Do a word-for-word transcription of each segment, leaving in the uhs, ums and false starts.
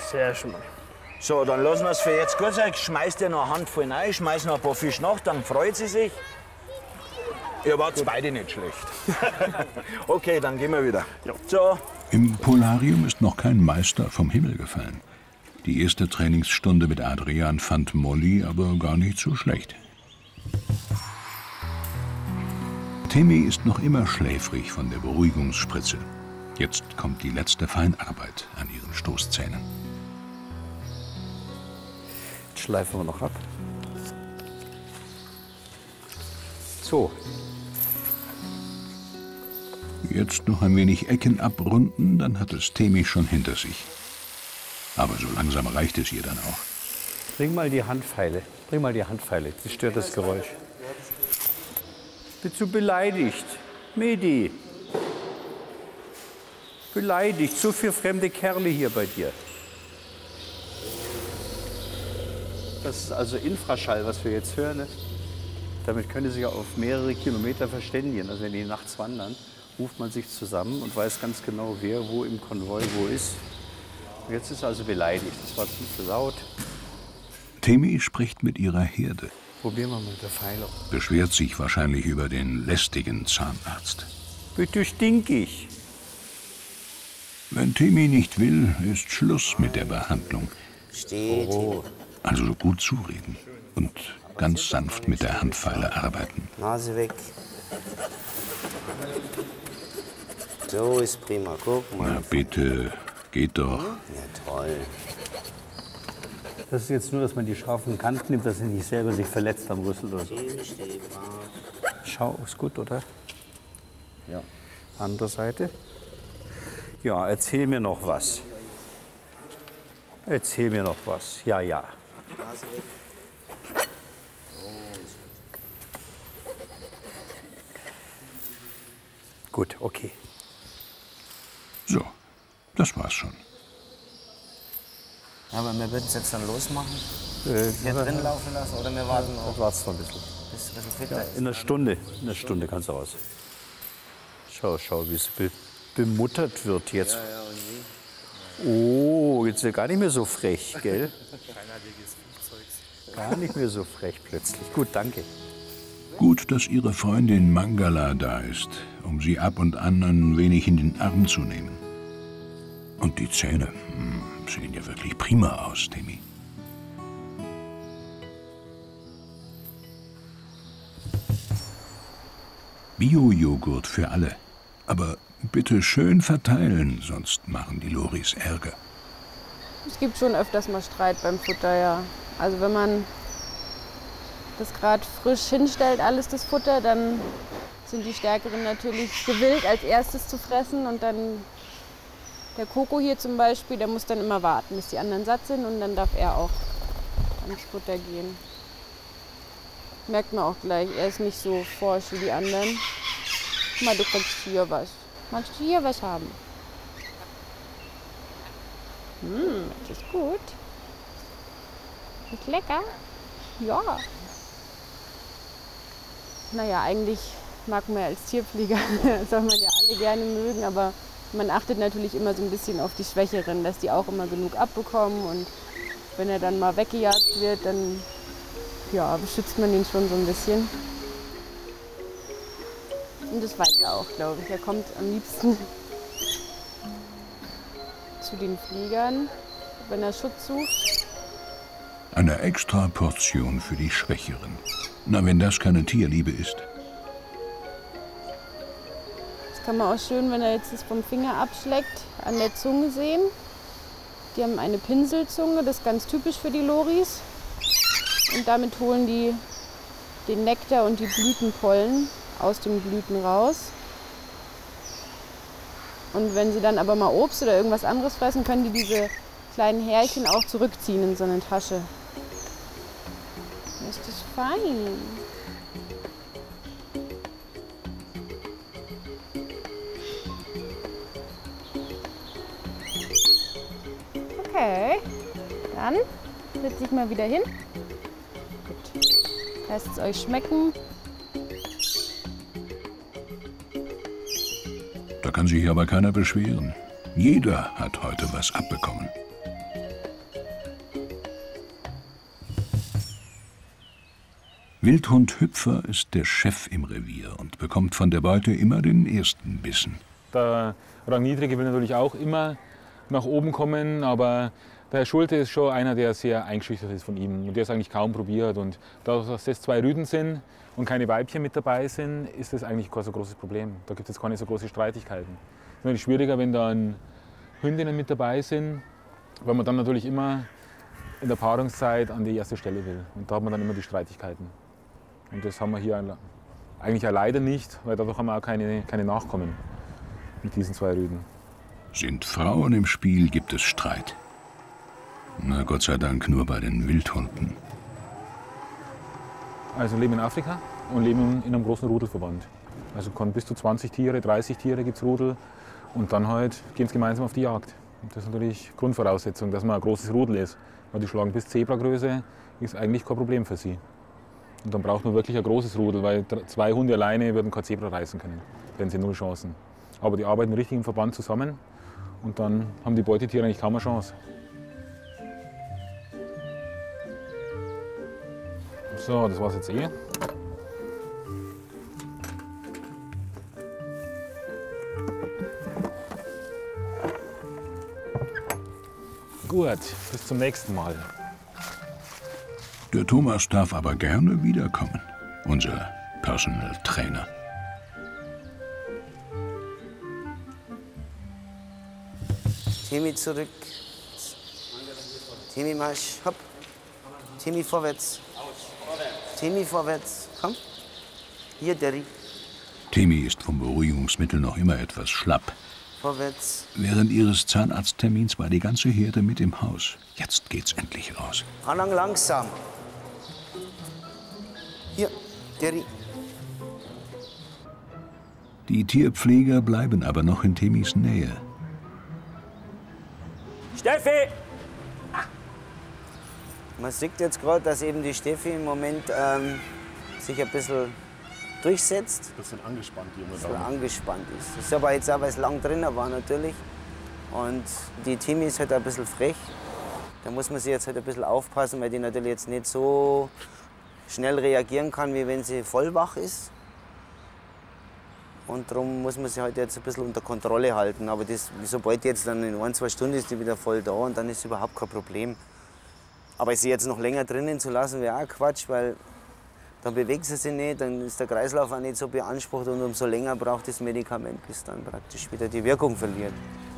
Sehr schön. So, dann lassen wir es für jetzt gut sein. Schmeißt ihr noch eine Handvoll rein, schmeißt noch ein paar Fisch nach, dann freut sie sich. Ihr wart beide nicht schlecht. Okay, dann gehen wir wieder. Ja. So. Im Polarium ist noch kein Meister vom Himmel gefallen. Die erste Trainingsstunde mit Adrian fand Molly aber gar nicht so schlecht. Timmy ist noch immer schläfrig von der Beruhigungsspritze. Jetzt kommt die letzte Feinarbeit an ihren Stoßzähnen. Jetzt schleifen wir noch ab. So. Jetzt noch ein wenig Ecken abrunden, dann hat es Timmy schon hinter sich. Aber so langsam reicht es ihr dann auch. Bring mal die Handpfeile. Bring mal die Handpfeile. Die stört das Geräusch. Bist du beleidigt? Medi. Beleidigt. So viele fremde Kerle hier bei dir. Das ist also Infraschall, was wir jetzt hören. Ne? Damit können Sie sich auf mehrere Kilometer verständigen. Also wenn die nachts wandern, ruft man sich zusammen und weiß ganz genau, wer wo im Konvoi wo ist. Und jetzt ist er also beleidigt. Das war zu laut. Timmy spricht mit ihrer Herde. Probieren wir mal mit der Pfeile. Beschwert sich wahrscheinlich über den lästigen Zahnarzt. Bitte stinkig. Wenn Timmy nicht will, ist Schluss mit der Behandlung. Steht. Oh. Also gut zureden und ganz sanft mit der Handpfeile arbeiten. Nase weg. So ist prima. Guck mal. Na bitte, geht doch. Ja, toll. Das ist jetzt nur, dass man die scharfen Kanten nimmt, dass sie nicht selber sich verletzt am Rüssel oder so. Schau, ist gut, oder? Ja. Andere Seite. Ja, erzähl mir noch was. Erzähl mir noch was. Ja, ja. Gut, okay. So, das war's schon. Aber wir würden es jetzt dann losmachen? Äh, Hier drin laufen lassen oder wir warten noch, wart's noch ein bisschen. bis es ein bisschen fitter ist? In einer Stunde. In einer Stunde kannst du raus. Schau, schau, wie es be bemuttert wird jetzt. Ja, ja, und wie? Oh, jetzt ist er gar nicht mehr so frech, gell? Gar nicht mehr so frech plötzlich. Gut, danke. Gut, dass ihre Freundin Mangala da ist, um sie ab und an ein wenig in den Arm zu nehmen. Und die Zähne hm, sehen ja wirklich prima aus, Timmy. Bio-Joghurt für alle. Aber bitte schön verteilen, sonst machen die Loris Ärger. Es gibt schon öfters mal Streit beim Futter, ja. Also wenn man das gerade frisch hinstellt, alles das Futter, dann sind die Stärkeren natürlich gewillt, als erstes zu fressen. Und dann der Coco hier zum Beispiel, der muss dann immer warten, bis die anderen satt sind und dann darf er auch ans Futter gehen. Merkt man auch gleich, er ist nicht so forsch wie die anderen. Guck mal, du kriegst hier was. Magst du hier was haben? Hm, das ist gut. Ist lecker? Ja. Naja, eigentlich mag man ja als Tierpfleger, soll man ja alle gerne mögen, aber man achtet natürlich immer so ein bisschen auf die Schwächeren, dass die auch immer genug abbekommen und wenn er dann mal weggejagt wird, dann ja, beschützt man ihn schon so ein bisschen. Und das weiß er auch, glaube ich. Er kommt am liebsten zu den Fliegern, wenn er Schutz sucht. Eine extra Portion für die Schwächeren. Na, wenn das keine Tierliebe ist. Das kann man auch schön, wenn er jetzt das vom Finger abschleckt, an der Zunge sehen. Die haben eine Pinselzunge, das ist ganz typisch für die Loris. Und damit holen die den Nektar und die Blütenpollen aus den Blüten raus. Und wenn sie dann aber mal Obst oder irgendwas anderes fressen, können die diese kleinen Härchen auch zurückziehen in so eine Tasche. Ist das fein? Okay, dann setze ich mal wieder hin. Gut. Lasst es euch schmecken. Da kann sich aber keiner beschweren. Jeder hat heute was abbekommen. Wildhund Hüpfer ist der Chef im Revier und bekommt von der Beute immer den ersten Bissen. Der Rangniedrige will natürlich auch immer nach oben kommen, aber der Herr Schulte ist schon einer, der sehr eingeschüchtert ist von ihm und der es eigentlich kaum probiert. Und dadurch, dass das zwei Rüden sind und keine Weibchen mit dabei sind, ist das eigentlich kein so großes Problem. Da gibt es keine so große Streitigkeiten. Es ist natürlich schwieriger, wenn dann Hündinnen mit dabei sind, weil man dann natürlich immer in der Paarungszeit an die erste Stelle will. Und da hat man dann immer die Streitigkeiten. Und das haben wir hier eigentlich auch leider nicht, weil dadurch haben wir auch keine, keine Nachkommen mit diesen zwei Rüden. Sind Frauen im Spiel, gibt es Streit. Na Gott sei Dank nur bei den Wildhunden. Also leben in Afrika und leben in einem großen Rudelverband. Also kann bis zu zwanzig Tiere, dreißig Tiere gibt es Rudel. Und dann halt gehen sie gemeinsam auf die Jagd. Und das ist natürlich Grundvoraussetzung, dass man ein großes Rudel ist. Weil die schlagen bis Zebragröße, ist eigentlich kein Problem für sie. Und dann braucht man wirklich ein großes Rudel, weil zwei Hunde alleine würden kein Zebra reißen können. Da hätten sie null Chancen. Aber die arbeiten richtig im Verband zusammen und dann haben die Beutetiere eigentlich kaum eine Chance. So, das war's jetzt eh. Gut, bis zum nächsten Mal. Der Thomas darf aber gerne wiederkommen, unser Personal Trainer. Timmy zurück. Timmy Marsch, hopp. Timmy vorwärts. Timmy vorwärts, komm. Hier, Derry. Timmy ist vom Beruhigungsmittel noch immer etwas schlapp. Vorwärts. Während ihres Zahnarzttermins war die ganze Herde mit im Haus. Jetzt geht's endlich raus. Anhang langsam. Hier, Derry. Die Tierpfleger bleiben aber noch in Timmys Nähe. Steffi! Man sieht jetzt gerade, dass eben die Steffi im Moment ähm, sich ein bisschen durchsetzt. Ein bisschen angespannt, die junge Ein bisschen Dame. angespannt ist. Das ist aber jetzt auch, weil es lang drin war natürlich. Und die Timmy ist halt ein bisschen frech. Da muss man sich jetzt halt ein bisschen aufpassen, weil die natürlich jetzt nicht so schnell reagieren kann, wie wenn sie voll wach ist. Und darum muss man sie halt jetzt ein bisschen unter Kontrolle halten. Aber das, sobald jetzt dann in ein, zwei Stunden ist die wieder voll da und dann ist überhaupt kein Problem. Aber sie jetzt noch länger drinnen zu lassen, wäre auch Quatsch, weil dann bewegt sie sich nicht, dann ist der Kreislauf auch nicht so beansprucht und umso länger braucht das Medikament, bis dann praktisch wieder die Wirkung verliert.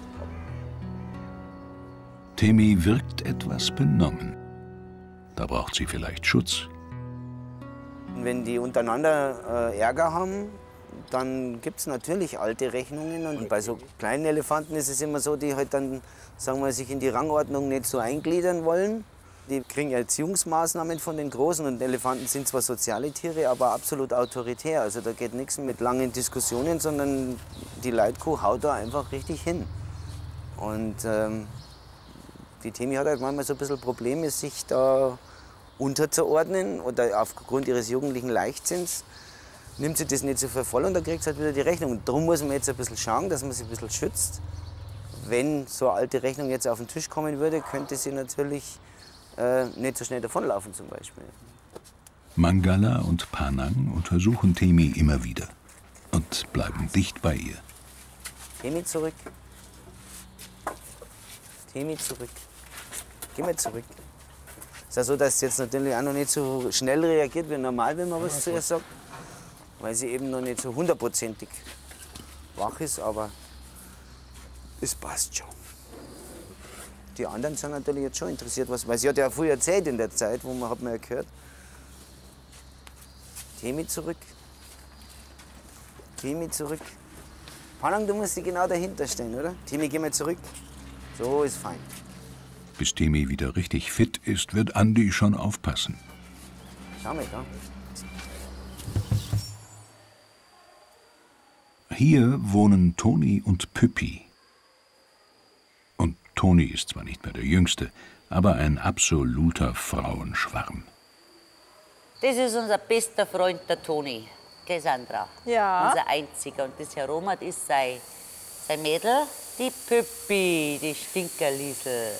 Timmy wirkt etwas benommen. Da braucht sie vielleicht Schutz. Und wenn die untereinander äh, Ärger haben, dann gibt es natürlich alte Rechnungen. Und bei so kleinen Elefanten ist es immer so, die halt dann, sagen wir, sich in die Rangordnung nicht so eingliedern wollen. Die kriegen Erziehungsmaßnahmen von den Großen und Elefanten sind zwar soziale Tiere, aber absolut autoritär. Also da geht nichts mit langen Diskussionen, sondern die Leitkuh haut da einfach richtig hin. Und ähm, die Timmy hat halt manchmal so ein bisschen Probleme, sich da unterzuordnen oder aufgrund ihres jugendlichen Leichtsinns nimmt sie das nicht so für voll und dann kriegt sie halt wieder die Rechnung. Und darum muss man jetzt ein bisschen schauen, dass man sie ein bisschen schützt. Wenn so eine alte Rechnung jetzt auf den Tisch kommen würde, könnte sie natürlich äh, nicht so schnell davonlaufen zum Beispiel. Mangala und Panang untersuchen Timmy immer wieder und bleiben dicht bei ihr. Timmy zurück. Timmy zurück. Geh mal zurück. Es ist ja so, dass sie jetzt natürlich auch noch nicht so schnell reagiert wie normal, wenn man was zu ihr sagt. Weil sie eben noch nicht so hundertprozentig wach ist, aber es passt schon. Die anderen sind natürlich jetzt schon interessiert, was, weil sie hat ja früh erzählt in der Zeit, wo man hat man ja gehört. Timmy zurück. Timmy zurück. Panang, du musst dich genau dahinter stehen, oder? Timmy, geh mal zurück. So ist fein. Bis Timmy wieder richtig fit ist, wird Andi schon aufpassen. Schau mal da. Hier wohnen Toni und Püppi. Und Toni ist zwar nicht mehr der Jüngste, aber ein absoluter Frauenschwarm. Das ist unser bester Freund, der Toni. Gell, Sandra? Ja. Unser einziger. Und das Herr Romat ist sein, sein Mädel, die Püppi, die Stinkerliesel.